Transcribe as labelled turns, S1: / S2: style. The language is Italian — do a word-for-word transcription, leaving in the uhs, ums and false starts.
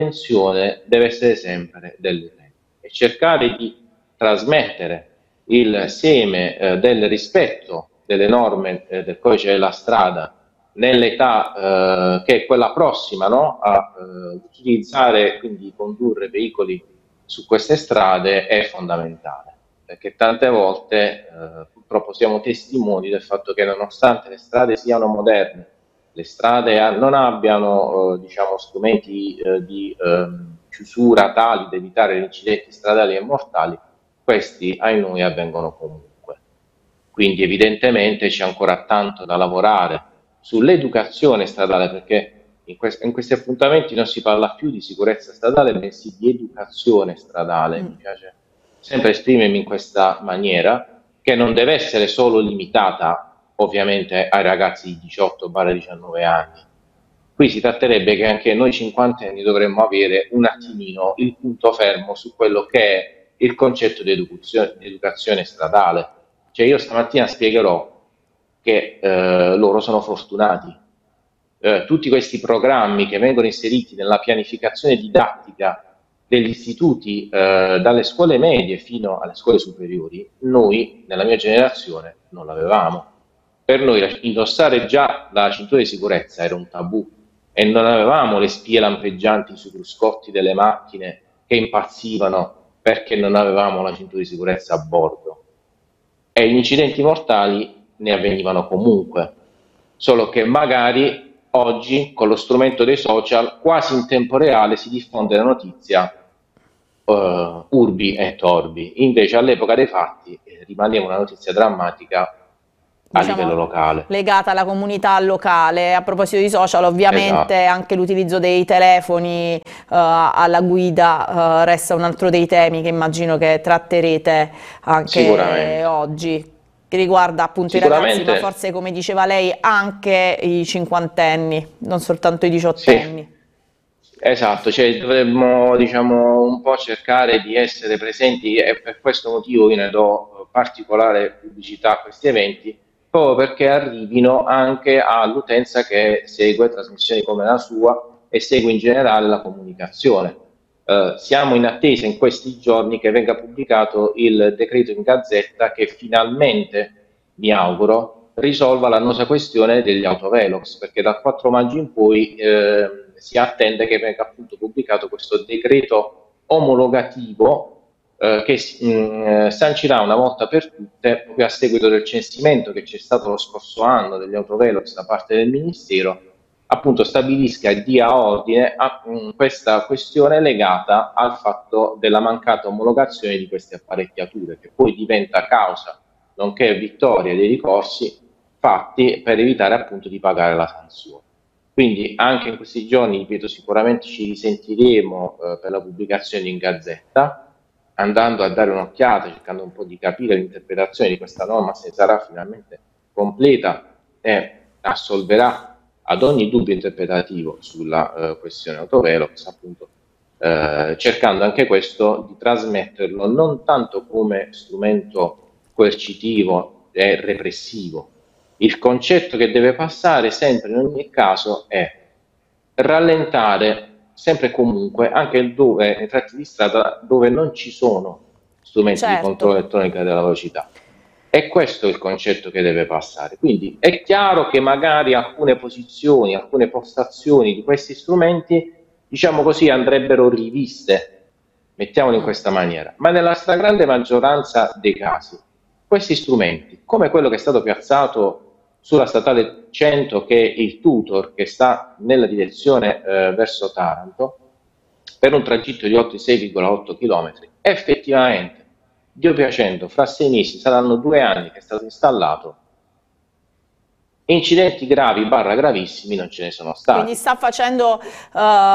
S1: l'attenzione deve essere sempre dell'utente e cercare di trasmettere il seme eh, del rispetto delle norme eh, del codice della strada nell'età eh, che è quella prossima, no? a eh, utilizzare, quindi condurre veicoli su queste strade è fondamentale, perché tante volte eh, purtroppo siamo testimoni del fatto che nonostante le strade siano moderne, le strade non abbiano eh, diciamo, strumenti eh, di eh, chiusura tali da evitare gli incidenti stradali e mortali, questi ai noi avvengono comunque. Quindi evidentemente c'è ancora tanto da lavorare sull'educazione stradale, perché in, quest- in questi appuntamenti non si parla più di sicurezza stradale, bensì di educazione stradale. Mi piace sempre esprimermi in questa maniera, che non deve essere solo limitata ovviamente ai ragazzi di diciotto diciannove anni. Qui si tratterebbe che anche noi cinquantenni dovremmo avere un attimino il punto fermo su quello che è il concetto di educazione, di educazione stradale. Cioè io stamattina spiegherò che eh, loro sono fortunati. Eh, tutti questi programmi che vengono inseriti nella pianificazione didattica degli istituti eh, dalle scuole medie fino alle scuole superiori, noi nella mia generazione non l'avevamo. Per noi indossare già la cintura di sicurezza era un tabù e non avevamo le spie lampeggianti sui cruscotti delle macchine che impazzivano perché non avevamo la cintura di sicurezza a bordo. E gli incidenti mortali ne avvenivano comunque, solo che magari oggi con lo strumento dei social quasi in tempo reale si diffonde la notizia uh, urbi e torbi, invece all'epoca dei fatti eh, rimaneva una notizia drammatica a livello
S2: Diciamo,
S1: locale.
S2: legata alla comunità locale. A proposito di social, ovviamente
S1: Esatto.
S2: anche l'utilizzo dei telefoni eh, alla guida eh, resta un altro dei temi che immagino che tratterete anche
S1: Sicuramente.
S2: oggi, che riguarda appunto i ragazzi, ma
S1: Sicuramente
S2: forse come diceva lei anche i cinquantenni, non soltanto i
S1: sì.
S2: diciottenni.
S1: Esatto, cioè dovremmo diciamo un po' cercare di essere presenti e per questo motivo io ne do particolare pubblicità a questi eventi, proprio perché arrivino anche all'utenza che segue trasmissioni come la sua e segue in generale la comunicazione. Eh, siamo in attesa in questi giorni che venga pubblicato il decreto in Gazzetta che finalmente, mi auguro, risolva l'annosa questione degli autovelox, perché dal quattro maggio in poi eh, si attende che venga appunto pubblicato questo decreto omologativo eh, che mh, sancirà una volta per tutte, proprio a seguito del censimento che c'è stato lo scorso anno degli autovelox da parte del Ministero, appunto stabilisca e dia ordine a mh, questa questione legata al fatto della mancata omologazione di queste apparecchiature, che poi diventa causa nonché vittoria dei ricorsi fatti per evitare appunto di pagare la sanzione. Quindi anche in questi giorni, ripeto, sicuramente ci risentiremo eh, per la pubblicazione in Gazzetta, andando a dare un'occhiata, cercando un po' di capire l'interpretazione di questa norma, se sarà finalmente completa e assolverà ad ogni dubbio interpretativo sulla eh, questione autovelox, appunto, eh, cercando anche questo di trasmetterlo non tanto come strumento coercitivo e repressivo. Il concetto che deve passare sempre in ogni caso è rallentare sempre e comunque anche dove, nei tratti di strada dove non ci sono strumenti di controllo
S2: Certo.
S1: elettronico della velocità. E questo è il concetto che deve passare. Quindi è chiaro che magari alcune posizioni, alcune postazioni di questi strumenti, diciamo così, andrebbero riviste, mettiamolo in questa maniera, ma nella stragrande maggioranza dei casi, questi strumenti, come quello che è stato piazzato sulla statale cento, che è il Tutor, che sta nella direzione eh, verso Taranto, per un tragitto di oltre sei virgola otto chilometri, effettivamente, Dio piacendo, fra sei mesi saranno due anni che è stato installato, incidenti gravi barra gravissimi non ce ne sono
S2: Quindi
S1: stati.
S2: sta facendo eh,